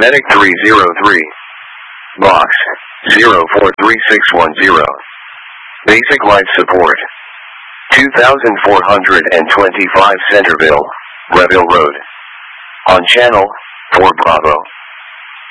Medic 303. Box 043610. Basic life support. 2425 Centerville, Reville Road. On channel 4 Bravo.